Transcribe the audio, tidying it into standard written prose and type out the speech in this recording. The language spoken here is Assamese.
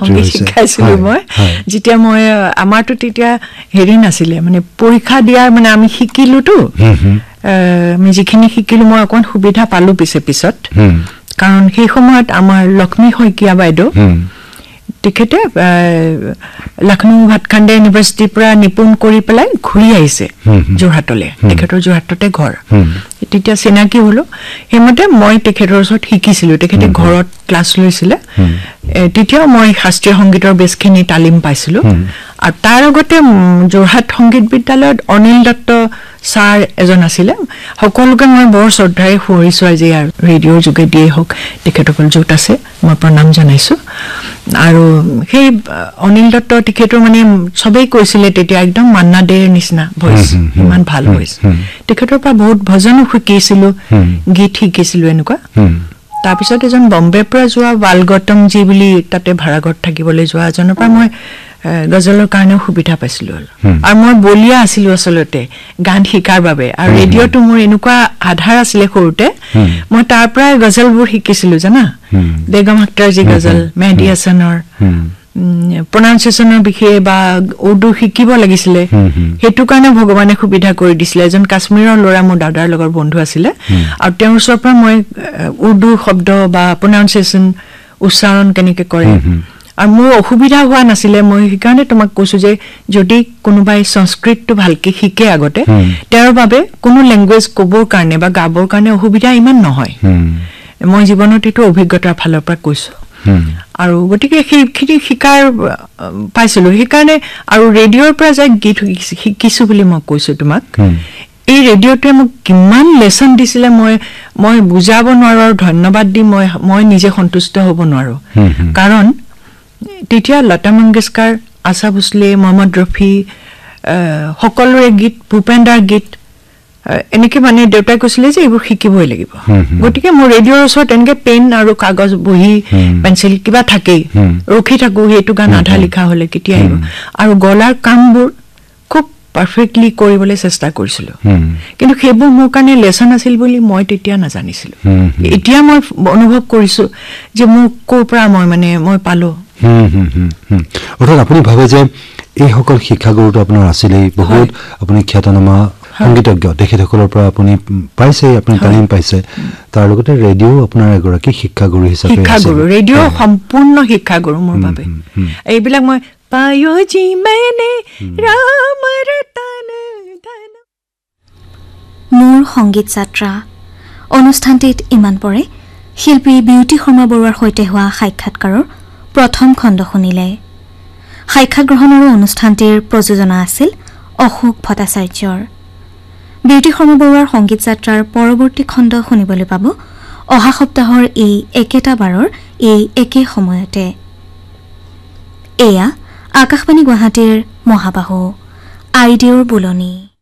সংগীত শিকাইছিলোঁ মই যেতিয়া মই আমাৰতো তেতিয়া হেৰি নাছিলে মানে পৰীক্ষা দিয়াৰ মানে আমি শিকিলোতো আমি যিখিনি শিকিলো মই অকণ সুবিধা পালো পিছত কাৰণ সেই সময়ত আমাৰ লক্ষ্মী শইকীয়া বাইদেউ তেখেতে লক্ষ্ণৌ ভাটখাণ্ডে ইউনিভাৰ্চিটিৰ পৰা নিপুণ কৰি পেলাই ঘূৰি আহিছে যোৰহাটলৈ তেখেতৰ যোৰহাটতে ঘৰ তেতিয়া চিনাকি হলো সেইমতে মই তেখেতৰ ওচৰত শিকিছিলোঁ তেখেতে ঘৰত ক্লাছ লৈছিলে তেতিয়াও মই শাস্ত্ৰীয় সংগীতৰ বেছখিনি তালিম পাইছিলোঁ আৰু তাৰ আগতে যোৰহাট সংগীত বিদ্যালয়ত অনিল দত্ত ছাৰ এজন আছিলে সকলোকে মই বৰ শ্ৰদ্ধাৰে শুৱৰিছোঁ আজি আৰু ৰেডিঅ'ৰ যোগেদিয়েই হওক তেখেতসকল য'ত আছে মই প্ৰণাম জনাইছোঁ আৰু সেই অনিল দত্ত তেখেতৰ মানে চবেই কৈছিলে তেতিয়া একদম মান্না দেৰ নিচিনা ভইচ ইমান ভাল ভইচ তেখেতৰ পৰা বহুত ভজনো শিকিছিলোঁ গীত শিকিছিলোঁ এনেকুৱা তাৰপিছত এজন বম্বেৰ পৰা যোৱা বালগৌতমজী বুলি তাতে ভাড়াঘৰত থাকিবলৈ যোৱা এজনৰ পৰা মই গজলৰ কাৰণেও সুবিধা পাইছিলোঁ আৰু মই বলিয়া আছিলোঁ আচলতে গান শিকাৰ বাবে আৰু ৰেডিঅ'টো মোৰ এনেকুৱা আধাৰ আছিলে সৰুতে মই তাৰ পৰাই গজলবোৰ শিকিছিলোঁ জানা বেগম আখতাৰজী গজল মেহদী হাছানৰ প্ৰনাউন্সিয়েশ্যনৰ বিষয়ে বা উৰ্দু শিকিব লাগিছিলে সেইটো কাৰণে ভগৱানে সুবিধা কৰি দিছিলে এজন কাশ্মীৰৰ ল'ৰা মোৰ দাদাৰ লগৰ বন্ধু আছিলে আৰু তেওঁৰ ওচৰৰ পৰা মই উৰ্দু শব্দ বা প্ৰনাউন্সিয়েশ্যন উচ্চাৰণ কেনেকৈ কৰে আৰু মোৰ অসুবিধা হোৱা নাছিলে মই সেইকাৰণে তোমাক কৈছোঁ যে যদি কোনোবাই সংস্কৃতটো ভালকৈ শিকে আগতে তেওঁৰ বাবে কোনো লেংগুৱেজ ক'বৰ কাৰণে বা গাবৰ কাৰণে অসুবিধা ইমান নহয় মই জীৱনত এইটো অভিজ্ঞতাৰ ফালৰ পৰা কৈছোঁ আৰু গতিকে সেইখিনি শিকাৰ পাইছিলোঁ সেইকাৰণে আৰু ৰেডিঅ'ৰ পৰা যাই গীত শিকিছোঁ বুলি মই কৈছোঁ তোমাক এই ৰেডিঅ'টোৱে মোক কিমান লেচন দিছিলে মই বুজাব নোৱাৰোঁ আৰু ধন্যবাদ দি মই নিজে সন্তুষ্ট হ'ব নোৱাৰোঁ কাৰণ তেতিয়া লতা মংগেশকাৰ আশা ভোছলে মহম্মদ ৰফি সকলোৰে গীত ভূপেন্দ্ৰাৰ গীত এনেকৈ মানে দেউতাই কৈছিলে যে এইবোৰ শিকিবই লাগিব গতিকে মোৰ ৰেডিঅ'ৰ ওচৰত এনেকৈ পেন আৰু কাগজ বহি পেঞ্চিল কিবা থাকেই ৰখি থাকোঁ সেইটো গান আধা লিখা হ'লে কেতিয়া আহিব আৰু গলাৰ কামবোৰ খুব পাৰফেক্টলি কৰিবলৈ চেষ্টা কৰিছিলোঁ কিন্তু সেইবোৰ মোৰ কাৰণে লেচন আছিল বুলি মই তেতিয়া নাজানিছিলোঁ এতিয়া মই অনুভৱ কৰিছোঁ যে মোৰ ক'ৰ পৰা মই পালোঁ অৰ্থাৎ আপুনি ভাবে যে এইসকল শিক্ষাগুৰুটো আপোনাৰ আছিলেই বহুত আপুনি খ্যাতনামা সংগীতজ্ঞ তেখেতসকলৰ পৰা আপুনি পাইছে আপুনি তালিম পাইছে তাৰ লগতে ৰেডিঅ' আপোনাৰ এগৰাকী শিক্ষাগুৰু হিচাপে ৰেডিঅ' সম্পূৰ্ণ শিক্ষাগুৰু মোৰ বাবে এইবিলাক মই পায়ো জি মেনে ৰাম ৰতন ধন মোৰ সংগীত যাত্ৰা অনুষ্ঠানটিত ইমান পৰে শিল্পী বিউটি শৰ্মা বৰুৱাৰ সৈতে হোৱা সাক্ষাৎকাৰৰ প্ৰথম খণ্ড শুনিলে সাক্ষাৎ গ্ৰহণৰো অনুষ্ঠানটিৰ প্ৰযোজনা আছিল অশোক ভট্টাচাৰ্যৰ বিউটি শৰ্মা বৰুৱাৰ সংগীত যাত্ৰাৰ পৰৱৰ্তী খণ্ড শুনিবলৈ পাব অহা সপ্তাহৰ এই একেটা বাৰৰ এই একে সময়তে এয়া আকাশবাণী গুৱাহাটীৰ মহাবাহু আইডিঅ'ৰ বুলনি